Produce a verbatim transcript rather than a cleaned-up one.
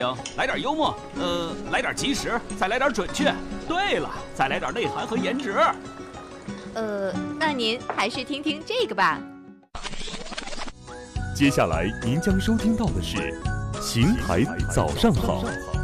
来点幽默，呃，来点及时，再来点准确。对了，再来点内涵和颜值。 呃，那您还是听听这个吧。 接下来您将收听到的是《邢台早上好》。